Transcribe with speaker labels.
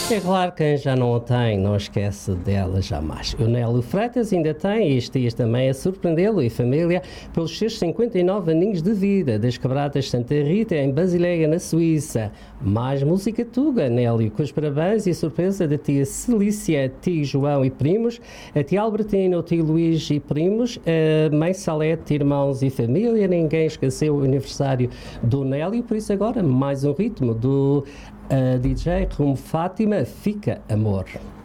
Speaker 1: É claro que quem já não o tem, não esquece dela jamais. O Nélio Freitas ainda tem, e este dia também a surpreendê-lo e família, pelos seus 59 aninhos de vida, das Quebradas Santa Rita, em Basileia, na Suíça. Mais música tuga, Nélio, com os parabéns e a surpresa da tia Celícia, tio João e primos, a tia Albertina, o tio Luís e primos, a mãe Salete, irmãos e família. Ninguém esqueceu o aniversário do Nélio, por isso agora mais um ritmo do DJ Rumo Fátima, Fica Amor.